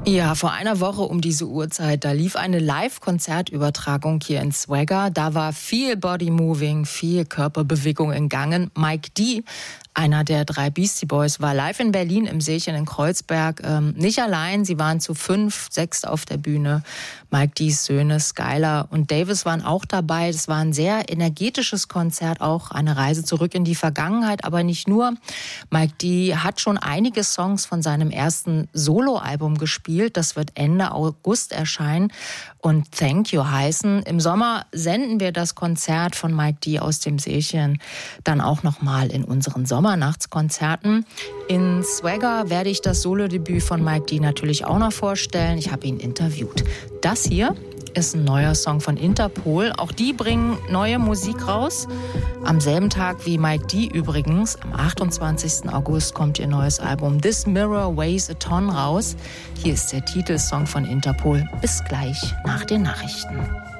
Ja, vor einer Woche um diese Uhrzeit, da lief eine Live-Konzertübertragung hier in Swagger. Da war viel Body-Moving, viel Körperbewegung in Gangen. Mike D., einer der 3 Beastie Boys, war live in Berlin im Seechen in Kreuzberg. Nicht allein, sie waren zu 5, 6 auf der Bühne. Mike D's Söhne, Skylar und Davis waren auch dabei. Es war ein sehr energetisches Konzert, auch eine Reise zurück in die Vergangenheit, aber nicht nur. Mike D. hat schon einige Songs von seinem ersten Soloalbum gespielt. Das wird Ende August erscheinen und Thank You heißen. Im Sommer senden wir das Konzert von Mike D. aus dem Seechen dann auch nochmal in unseren Sommernachtskonzerten. In Swagger werde ich das Solodebüt von Mike D. natürlich auch noch vorstellen. Ich habe ihn interviewt. Das hier ist ein neuer Song von Interpol. Auch die bringen neue Musik raus. Am selben Tag wie Mike D. übrigens, am 28. August kommt ihr neues Album This Mirror Weighs a Ton raus. Hier ist der Titelsong von Interpol. Bis gleich nach den Nachrichten.